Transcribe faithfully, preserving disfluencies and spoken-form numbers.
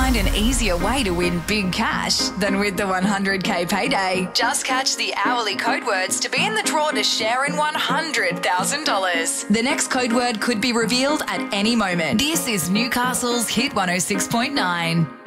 find an easier way to win big cash than with the one hundred K payday. Just catch the hourly code words to be in the draw to share in one hundred thousand dollars. The next code word could be revealed at any moment. This is Newcastle's Hit one oh six point nine.